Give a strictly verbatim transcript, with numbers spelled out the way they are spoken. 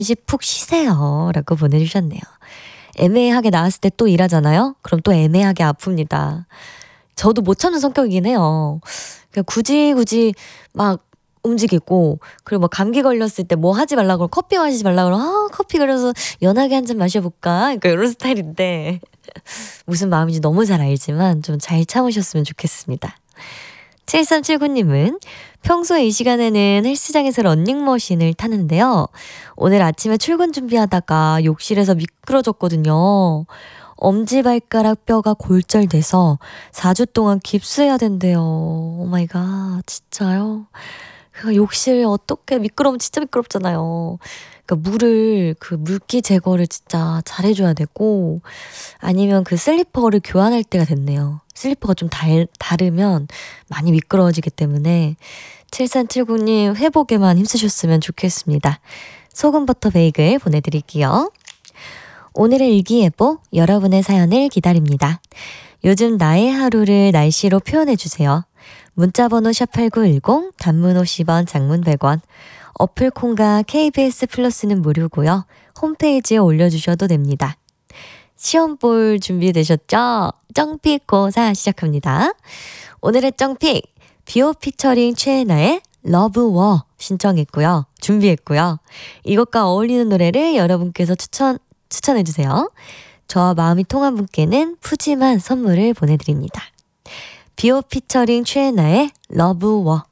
이제 푹 쉬세요 라고 보내주셨네요. 애매하게 나왔을 때 또 일하잖아요. 그럼 또 애매하게 아픕니다. 저도 못 참는 성격이긴 해요. 그냥 굳이 굳이 막 움직이고, 그리고 뭐 감기 걸렸을 때 뭐 하지 말라고, 커피 마시지 말라고, 아 커피 그래서 연하게 한 잔 마셔볼까? 그러니까 이런 스타일인데 무슨 마음인지 너무 잘 알지만 좀 잘 참으셨으면 좋겠습니다. 칠삼칠구님은 평소에 이 시간에는 헬스장에서 런닝머신을 타는데요. 오늘 아침에 출근 준비하다가 욕실에서 미끄러졌거든요. 엄지발가락 뼈가 골절돼서 사 주 동안 깁스해야 된대요. 오마이갓, 진짜요? 그 욕실 어떻게, 미끄러우면 진짜 미끄럽잖아요. 그러니까 물을, 그 물기 제거를 진짜 잘해줘야 되고, 아니면 그 슬리퍼를 교환할 때가 됐네요. 슬리퍼가 좀 달, 다르면 많이 미끄러워지기 때문에 칠삼칠구님 회복에만 힘쓰셨으면 좋겠습니다. 소금버터 베이글 보내드릴게요. 오늘의 일기예보, 여러분의 사연을 기다립니다. 요즘 나의 하루를 날씨로 표현해주세요. 문자번호 샵팔구일공, 단문 오십 원, 장문 백 원, 어플콘과 케이비에스 플러스는 무료고요. 홈페이지에 올려주셔도 됩니다. 시험볼 준비되셨죠? 쩡픽고사 시작합니다. 오늘의 쩡픽, 비오 피처링 최애나의 러브워 신청했고요. 준비했고요. 이것과 어울리는 노래를 여러분께서 추천, 추천해주세요. 저와 마음이 통한 분께는 푸짐한 선물을 보내드립니다. 비오 피처링 최애나의 러브워.